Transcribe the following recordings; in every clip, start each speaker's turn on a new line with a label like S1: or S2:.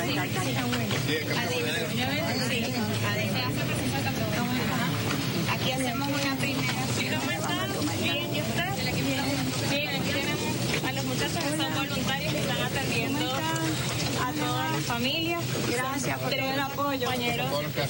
S1: Aquí hacemos una primera. ¿Cómo están? Bien, ¿y usted? Bien, aquí tenemos a los muchachos que son voluntarios que están atendiendo a todas las familias. Gracias por todo el apoyo, compañeros.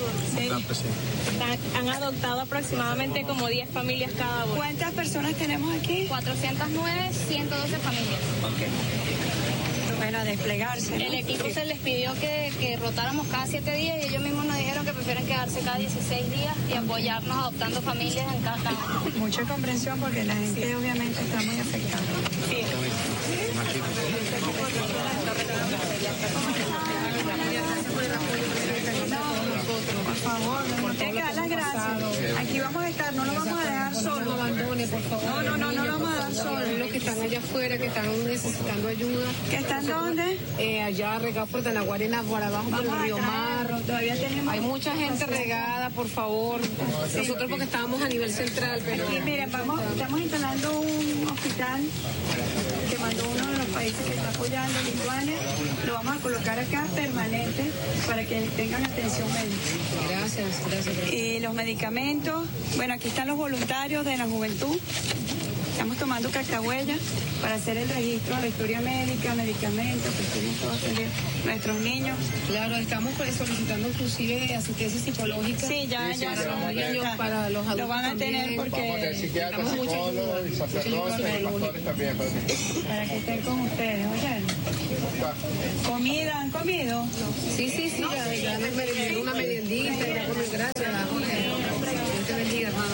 S1: Han adoptado aproximadamente como 10 familias cada uno.
S2: ¿Cuántas personas tenemos aquí?
S1: 409, 112 familias.
S2: Bueno, a desplegarse, ¿no?
S1: El equipo se les pidió que rotáramos cada 7 días y ellos mismos nos dijeron que prefieren quedarse cada 16 días y apoyarnos adoptando familias en cada campo.
S2: Mucha comprensión porque la gente obviamente está muy afectada.
S1: Sí.
S2: Por favor, no tiene que dar las gracias. Aquí vamos a estar, no lo vamos a dejar solo.
S3: No abandone, por favor.
S2: No lo vamos a dejar solo.
S3: Los que están allá afuera, que están necesitando ayuda.
S2: ¿Que están dónde?
S3: Allá regados por Tanaguarena, por abajo, por el río Mar.
S2: Todavía tenemos.
S3: Hay mucha gente regada, por favor. Nosotros porque estábamos a nivel central, pero...
S2: Aquí, miren, estamos instalando un hospital que mandó uno de los países que está apoyando, Lituania. Lo vamos a colocar acá permanente para que tengan atención médica.
S3: Gracias.
S2: Y los medicamentos, bueno, aquí están los voluntarios de la juventud. Estamos tomando cacahuella para hacer el registro de la historia médica, medicamentos, que tienen todos nuestros niños.
S3: Claro, estamos solicitando inclusive asistencia psicológica.
S2: Sí, ya
S3: para los niños, para los adultos.
S2: Lo van a tener
S3: también,
S2: porque
S4: psicólogos y sacerdotes y pastores también.
S2: para que estén con ustedes, oye. ¿Comida? ¿Han comido?
S3: Sí, ya una meriendita, ya comen, gracias. Dios te bendiga, hermano.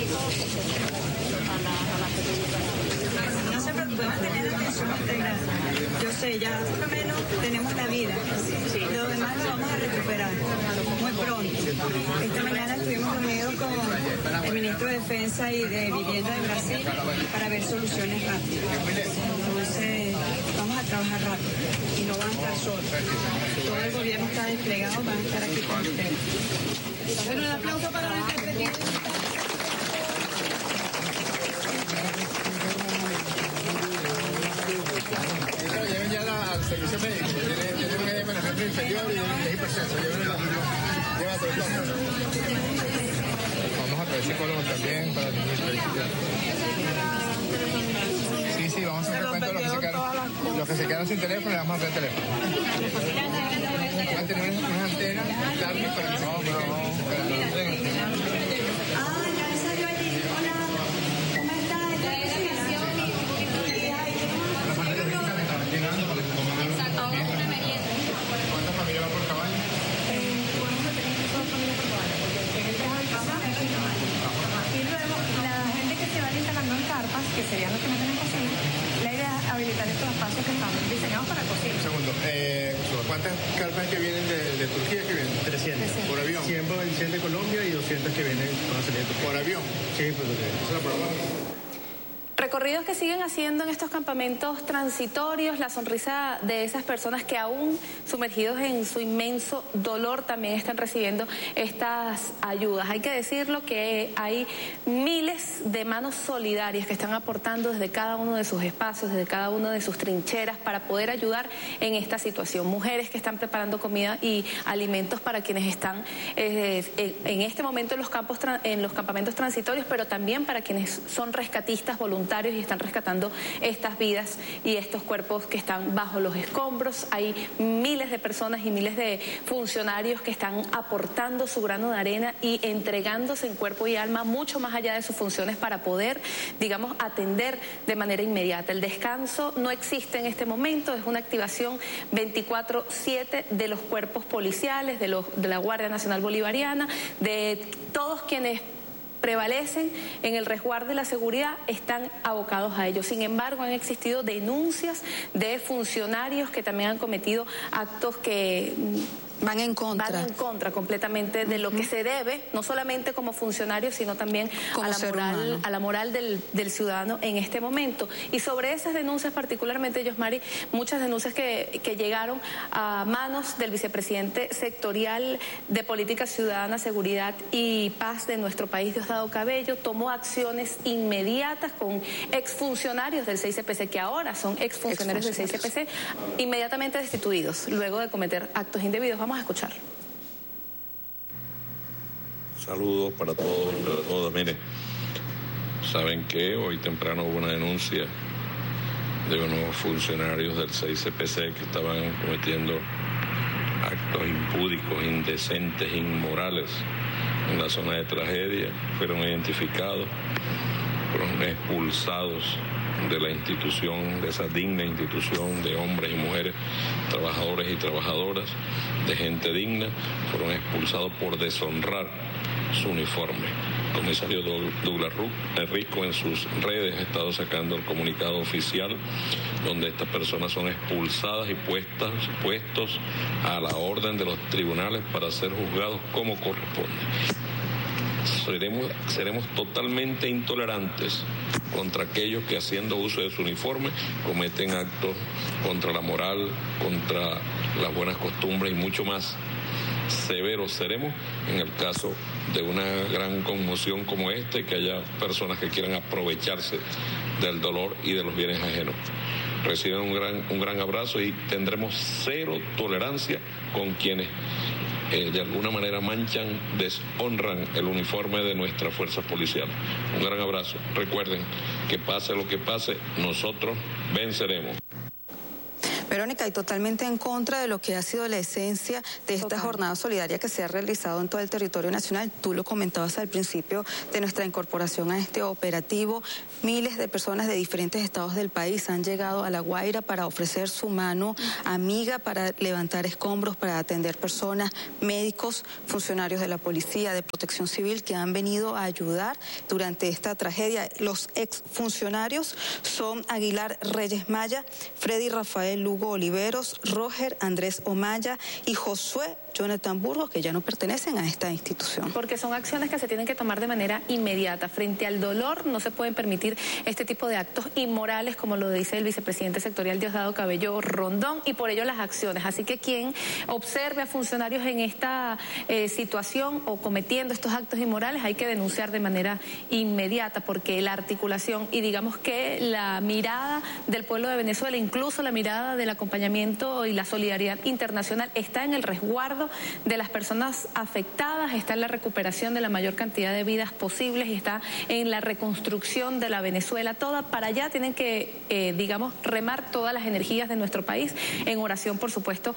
S2: No se preocupen, van a tener atención integral. Yo sé, ya por lo menos tenemos la vida. Lo demás lo vamos a recuperar muy pronto. Esta mañana estuvimos reunidos con el ministro de Defensa y de Vivienda de Brasil para ver soluciones rápidas. Entonces, vamos a trabajar rápido y no van a estar solos. Todo el gobierno está desplegado, van a estar aquí con ustedes.
S3: Bueno, un aplauso para nuestra presidenta.
S4: Lleven ya al servicio médico, tienen un edema en la frente inferior y es hipertenso. Llévatelo. Vamos a traer psicólogos también para el ministro. Sí, vamos a hacer recuento de los que se quedaron sin teléfono, le vamos a traer teléfono. Van a tener unas antenas largas para que ¿Cuántas familias van por caballo?
S2: Y luego, la gente que se va instalando en carpas, que serían los que no tienen cocina, la idea es habilitar estos espacios que están diseñados para cocina.
S4: Un segundo, ¿cuántas carpas que vienen de Turquía que vienen? 300. ¿Por avión?
S5: 100 de Colombia y 200 que vienen
S4: ¿Por avión?
S5: Sí, pues
S4: ¿Eso lo probamos?
S6: Recorridos que siguen haciendo en estos campamentos transitorios, la sonrisa de esas personas que aún sumergidos en su inmenso dolor también están recibiendo estas ayudas. Hay que decirlo que hay miles de manos solidarias que están aportando desde cada uno de sus espacios, desde cada una de sus trincheras para poder ayudar en esta situación. Mujeres que están preparando comida y alimentos para quienes están en este momento en los campamentos transitorios, pero también para quienes son rescatistas voluntarios y están rescatando estas vidas y estos cuerpos que están bajo los escombros. Hay miles de personas y miles de funcionarios que están aportando su grano de arena y entregándose en cuerpo y alma mucho más allá de sus funciones para poder, digamos, atender de manera inmediata. El descanso no existe en este momento, es una activación 24/7 de los cuerpos policiales, de la Guardia Nacional Bolivariana, de todos quienes prevalecen en el resguardo y la seguridad, están abocados a ello. Sin embargo, han existido denuncias de funcionarios que también han cometido actos que Van en contra completamente de lo que se debe, no solamente como funcionarios, sino también a la moral del ciudadano en este momento. Y sobre esas denuncias particularmente, Yosmari, muchas denuncias que llegaron a manos del vicepresidente sectorial de Política Ciudadana, Seguridad y Paz de nuestro país, Diosdado Cabello, tomó acciones inmediatas con exfuncionarios del 6CPC, que ahora son exfuncionarios del 6CPC, inmediatamente destituidos, luego de cometer actos indebidos. Vamos a escuchar.
S7: Saludos para todos. Mire, saben que hoy temprano hubo una denuncia de unos funcionarios del 6CPC que estaban cometiendo actos impúdicos, indecentes, inmorales en la zona de tragedia. Fueron identificados, fueron expulsados de la institución, de esa digna institución de hombres y mujeres, trabajadores y trabajadoras, de gente digna, fueron expulsados por deshonrar su uniforme. El comisario Douglas Rico en sus redes ha estado sacando el comunicado oficial donde estas personas son expulsadas y puestos a la orden de los tribunales para ser juzgados como corresponde. Seremos totalmente intolerantes contra aquellos que, haciendo uso de su uniforme, cometen actos contra la moral, contra las buenas costumbres y mucho más. Severos seremos en el caso de una gran conmoción como esta y que haya personas que quieran aprovecharse del dolor y de los bienes ajenos. Reciben un gran abrazo y tendremos cero tolerancia con quienes de alguna manera manchan, deshonran el uniforme de nuestras fuerzas policiales. Un gran abrazo. Recuerden que pase lo que pase, nosotros venceremos.
S8: Verónica, y totalmente en contra de lo que ha sido la esencia de esta jornada solidaria que se ha realizado en todo el territorio nacional. Tú lo comentabas al principio de nuestra incorporación a este operativo. Miles de personas de diferentes estados del país han llegado a La Guaira para ofrecer su mano amiga, para levantar escombros, para atender personas, médicos, funcionarios de la policía, de protección civil, que han venido a ayudar durante esta tragedia. Los exfuncionarios son Aguilar Reyes Maya, Freddy Rafael Lugo Oliveros, Roger Andrés Omaya y Josué Jonathan Burgos, que ya no pertenecen a esta institución.
S6: Porque son acciones que se tienen que tomar de manera inmediata. Frente al dolor no se pueden permitir este tipo de actos inmorales, como lo dice el vicepresidente sectorial Diosdado Cabello Rondón, y por ello las acciones. Así que quien observe a funcionarios en esta situación o cometiendo estos actos inmorales, hay que denunciar de manera inmediata, porque la articulación y digamos que la mirada del pueblo de Venezuela, incluso la mirada del acompañamiento y la solidaridad internacional, está en el resguardo de las personas afectadas, está en la recuperación de la mayor cantidad de vidas posibles y está en la reconstrucción de la Venezuela toda. Para allá tienen que, digamos, remar todas las energías de nuestro país en oración, por supuesto,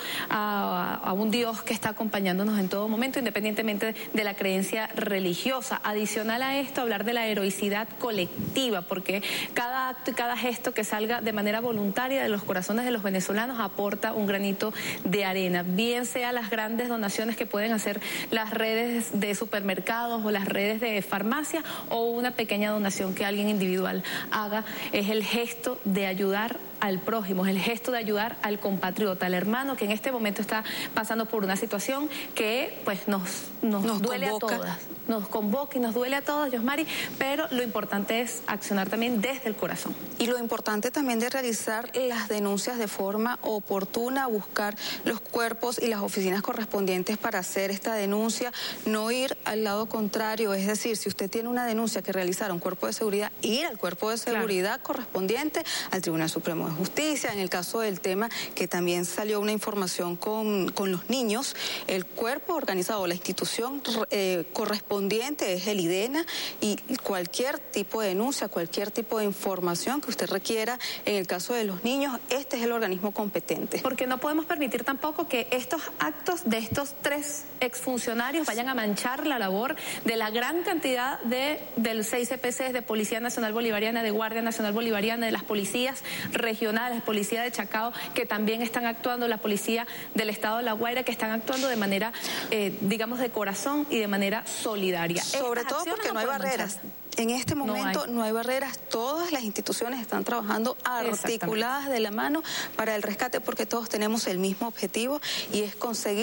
S6: a un Dios que está acompañándonos en todo momento, independientemente de la creencia religiosa. Adicional a esto, hablar de la heroicidad colectiva, porque cada acto y cada gesto que salga de manera voluntaria de los corazones de los venezolanos aporta un granito de arena, bien sea las grandes donaciones que pueden hacer las redes de supermercados o las redes de farmacia, o una pequeña donación que alguien individual haga. Es el gesto de ayudar al prójimo, es el gesto de ayudar al compatriota, al hermano que en este momento está pasando por una situación que pues nos duele
S8: convoca.
S6: a todas, nos convoca y nos duele a todas, Yosmari, pero lo importante es accionar también desde el corazón.
S8: Y lo importante también de realizar las denuncias de forma oportuna, buscar los cuerpos y las oficinas correspondientes para hacer esta denuncia, no ir al lado contrario, es decir, si usted tiene una denuncia que realizar a un cuerpo de seguridad, ir al cuerpo de seguridad correspondiente, al Tribunal Supremo de Justicia. En el caso del tema que también salió una información con los niños, el cuerpo organizado, la institución correspondiente es el IDENA, y cualquier tipo de denuncia, cualquier tipo de información que usted requiera en el caso de los niños, este es el organismo competente.
S6: Porque no podemos permitir tampoco que estos actos de estos 3 exfuncionarios vayan a manchar la labor de la gran cantidad del 6CPC, de Policía Nacional Bolivariana, de Guardia Nacional Bolivariana, de las policías regionales, Policía de Chacao, que también están actuando, la Policía del Estado de La Guaira, que están actuando de manera, digamos, de corazón y de manera solidaria.
S8: Sobre todo porque no hay barreras. En este momento no hay barreras, todas las instituciones están trabajando articuladas de la mano para el rescate, porque todos tenemos el mismo objetivo, y es conseguir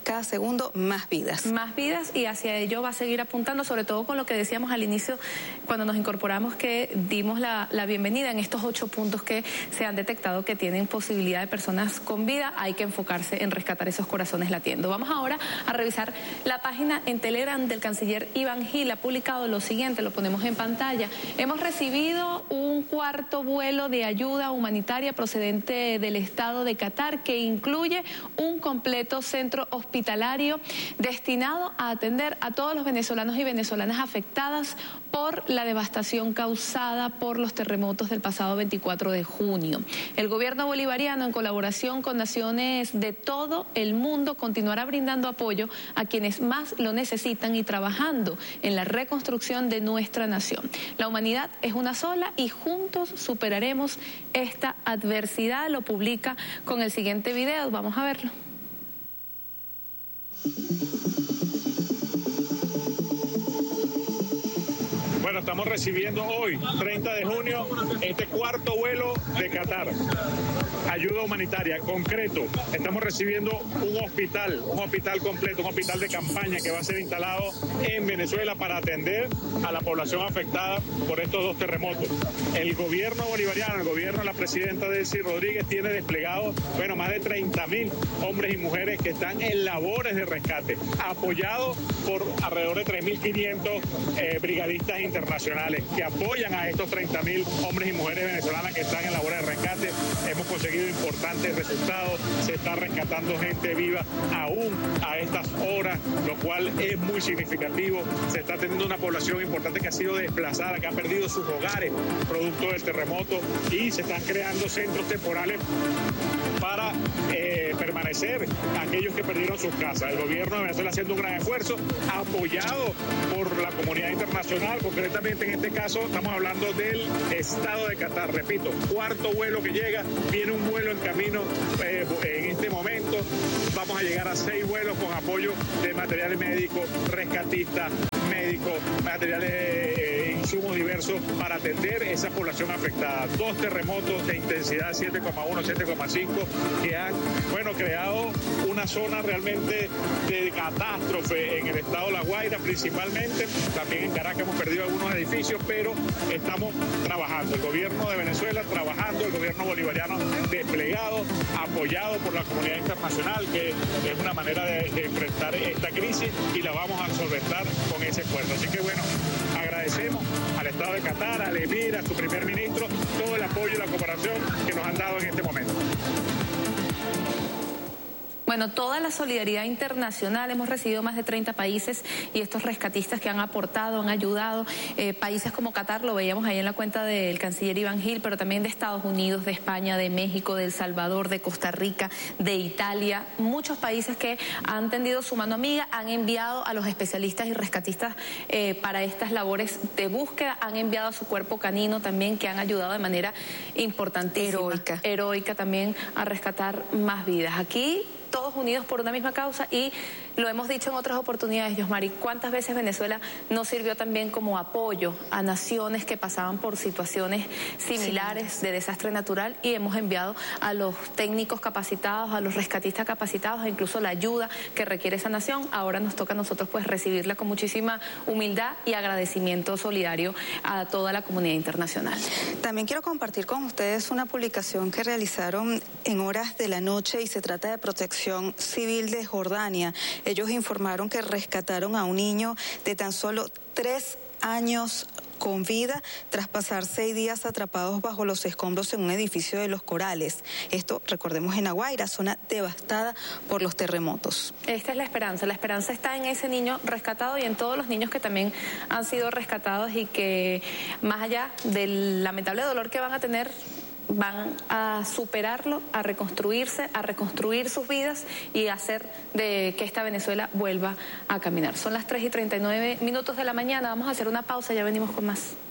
S8: cada segundo más vidas.
S6: Más vidas, y hacia ello va a seguir apuntando, sobre todo con lo que decíamos al inicio cuando nos incorporamos, que dimos la bienvenida en estos 8 puntos que se han detectado que tienen posibilidad de personas con vida. Hay que enfocarse en rescatar esos corazones latiendo. Vamos ahora a revisar la página en Telegram del canciller Iván Gil. Ha publicado lo siguiente, lo ponemos en pantalla. Hemos recibido un 4º vuelo de ayuda humanitaria procedente del estado de Qatar, que incluye un completo centro hospitalario destinado a atender a todos los venezolanos y venezolanas afectadas por la devastación causada por los terremotos del pasado 24 de junio. El gobierno bolivariano, en colaboración con naciones de todo el mundo, continuará brindando apoyo a quienes más lo necesitan y trabajando en la reconstrucción de nuestra nación. La humanidad es una sola y juntos superaremos esta adversidad. Lo publica con el siguiente video. Vamos a verlo.
S9: Bueno, estamos recibiendo hoy, 30 de junio, este 4º vuelo de Qatar. Ayuda humanitaria, concreto. Estamos recibiendo un hospital completo, un hospital de campaña que va a ser instalado en Venezuela para atender a la población afectada por estos 2 terremotos. El gobierno bolivariano, el gobierno de la presidenta Delcy Rodríguez, tiene desplegado, más de 30.000 hombres y mujeres que están en labores de rescate, apoyados por alrededor de 3.500 brigadistas internacionales que apoyan a estos 30.000 hombres y mujeres venezolanas que están en labores de rescate. Hemos conseguido importantes resultados, se está rescatando gente viva aún a estas horas, lo cual es muy significativo. Se está teniendo una población importante que ha sido desplazada, que ha perdido sus hogares producto del terremoto, y se están creando centros temporales para permanecer aquellos que perdieron sus casas. El gobierno de Venezuela haciendo un gran esfuerzo, apoyado por la comunidad internacional. Concretamente en este caso estamos hablando del estado de Qatar. Repito, 4º vuelo que llega, viene un vuelo en camino en este momento. Vamos a llegar a 6 vuelos con apoyo de materiales médicos, rescatistas, médicos, materiales, insumos diversos para atender esa población afectada. 2 terremotos de intensidad 7,1, 7,5 que han, creado una zona realmente de catástrofe en el estado de La Guaira principalmente. También en Caracas hemos perdido algunos edificios, pero estamos trabajando. El gobierno de Venezuela trabajando, el gobierno bolivariano desplegado, apoyado por la comunidad internacional, que es una manera de enfrentar esta crisis y la vamos a solventar con ese esfuerzo. Así que agradecemos al Estado de Qatar, al Emir, a su primer ministro, todo el apoyo y la cooperación que nos han dado en este momento.
S6: Toda la solidaridad internacional, hemos recibido más de 30 países y estos rescatistas que han aportado, han ayudado, países como Qatar, lo veíamos ahí en la cuenta del canciller Iván Gil, pero también de Estados Unidos, de España, de México, de El Salvador, de Costa Rica, de Italia, muchos países que han tendido su mano amiga, han enviado a los especialistas y rescatistas para estas labores de búsqueda, han enviado a su cuerpo canino también, que han ayudado de manera importantísima, heroica también, a rescatar más vidas. Aquí todos unidos por una misma causa, y lo hemos dicho en otras oportunidades, Yosmari, ¿cuántas veces Venezuela no sirvió también como apoyo a naciones que pasaban por situaciones similares de desastre natural, y hemos enviado a los técnicos capacitados, a los rescatistas capacitados, e incluso la ayuda que requiere esa nación? Ahora nos toca a nosotros recibirla con muchísima humildad y agradecimiento solidario a toda la comunidad internacional.
S8: También quiero compartir con ustedes una publicación que realizaron en horas de la noche, y se trata de Protección Civil de Jordania. Ellos informaron que rescataron a un niño de tan solo 3 años con vida tras pasar 6 días atrapados bajo los escombros en un edificio de Los Corales. Esto, recordemos, en La Guaira, zona devastada por los terremotos. Esta es la esperanza está en ese niño rescatado y en todos los niños que también han sido rescatados y que, más allá del lamentable dolor que van a tener, van a superarlo, a reconstruirse, a reconstruir sus vidas y hacer de que esta Venezuela vuelva a caminar. Son las 3:39 de la mañana, vamos a hacer una pausa, ya venimos con más.